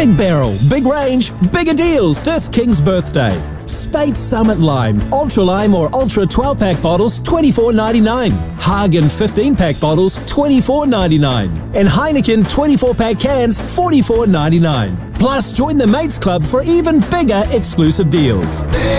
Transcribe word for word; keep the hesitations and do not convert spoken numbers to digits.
Big barrel, big range, bigger deals this King's birthday. Spate Summit Lime, Ultra Lime or Ultra twelve pack bottles, twenty-four ninety-nine. Hagen fifteen pack bottles, twenty-four ninety-nine. And Heineken twenty-four pack cans, forty-four ninety-nine. Plus, join the Mates Club for even bigger exclusive deals.